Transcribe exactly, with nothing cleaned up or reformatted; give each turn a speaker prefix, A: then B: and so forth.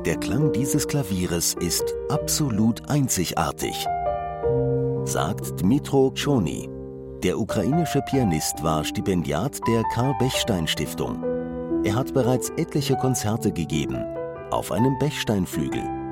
A: Der Klang dieses Klavieres ist absolut einzigartig, sagt Dmytro Chony. Der ukrainische Pianist war Stipendiat der Karl-Bechstein-Stiftung. Er hat bereits etliche Konzerte gegeben, auf einem Bechstein-Flügel.